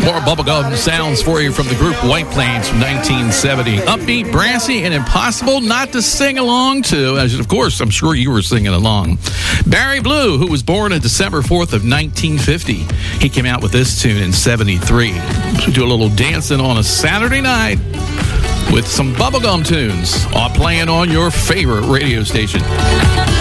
More bubblegum sounds for you from the group White Plains from 1970. Upbeat, brassy, and impossible not to sing along to, as of course, I'm sure you were singing along. Barry Blue, who was born on December 4th of 1950. He came out with this tune in 73. So do a little dancing on a Saturday night with some bubblegum tunes, all playing on your favorite radio station.